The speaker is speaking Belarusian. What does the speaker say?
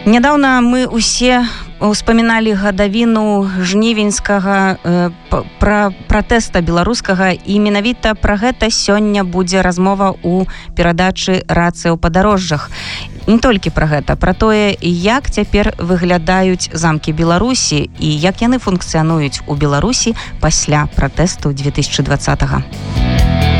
Нядаўна мы ўсе успаміналі гадавіну жнівеньскага пратэста беларускага, і менавіта пра гэта сёння будзе размова ў перадачы «Рацыя ў падарожжах». Не толькі пра гэта, пра тое, як цяпер выглядаюць замкі Беларусі і як яны функцыянуюць у Беларусі пасля пратэсту 2020-го.